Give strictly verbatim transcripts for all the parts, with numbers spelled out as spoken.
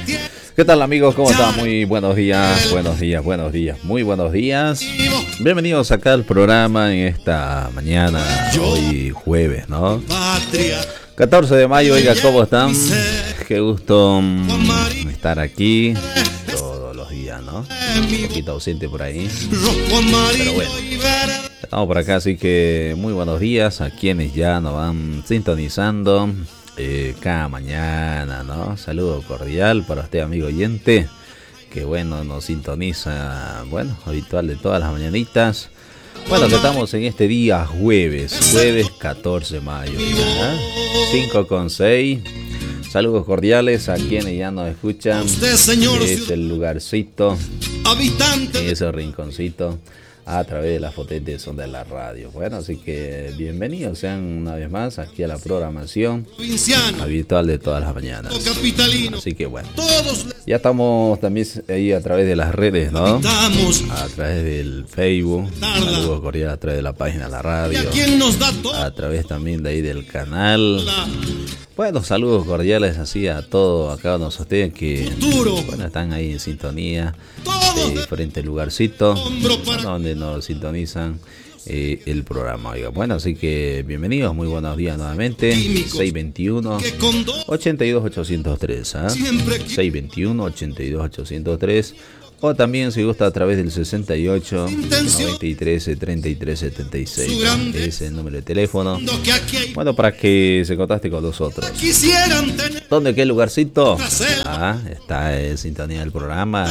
¿Qué tal, amigos? ¿Cómo están? Muy buenos días, buenos días, buenos días, muy buenos días. Bienvenidos acá al programa en esta mañana, hoy jueves, ¿no? catorce de mayo, oiga, ¿cómo están? Qué gusto mm, estar aquí todos los días, ¿no? Un poquito ausente por ahí, pero bueno, estamos por acá, así que muy buenos días a quienes ya nos van sintonizando eh, cada mañana, ¿no? Saludo cordial para usted, amigo oyente, que bueno, nos sintoniza, bueno, habitual de todas las mañanitas. Bueno, que estamos en este día jueves, jueves catorce de mayo, ¿verdad? cinco con seis. Saludos cordiales a quienes ya nos escuchan. Es el lugarcito, ese rinconcito, a través de las potentes son de la radio. Bueno, así que bienvenidos sean una vez más aquí a la programación habitual de todas las mañanas. Así que bueno, ya estamos también ahí a través de las redes, ¿no? A través del Facebook, saludos cordiales a través de la página de la radio, a través también de ahí del canal. Bueno, saludos cordiales así a todos, a cada uno de ustedes que bueno, están ahí en sintonía de diferentes lugarcitos donde nos sintonizan eh, el programa. Oiga, bueno, así que bienvenidos, muy buenos días nuevamente. seis veintiuno, ochenta y dos, ochocientos tres, ¿eh? seis veintiuno, ochenta y dos, ochocientos tres. O también si gusta a través del sesenta y ocho, noventa y tres, treinta y tres, setenta y seis, ¿no? Ese es el número de teléfono. Bueno, para que se contacte con nosotros. ¿Dónde? ¿Qué lugarcito? Ah, está en sintonía del programa.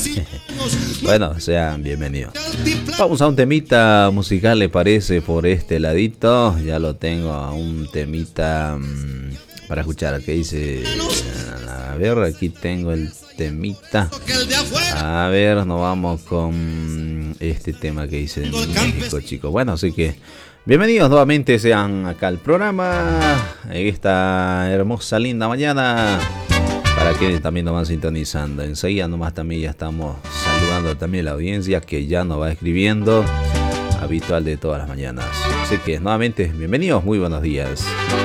Bueno, sean bienvenidos. Vamos a un temita musical, ¿le parece? Por este ladito. Ya lo tengo a un temita mmm, para escuchar. ¿Qué dice? A ver, aquí tengo el temita. A ver, nos vamos con este tema que dice de México, chicos. Bueno, así que bienvenidos nuevamente sean acá al programa en esta hermosa, linda mañana. Para quienes también nos van sintonizando. Enseguida nomás también ya estamos saludando también a la audiencia que ya nos va escribiendo, habitual de todas las mañanas. Así que nuevamente bienvenidos, muy buenos días.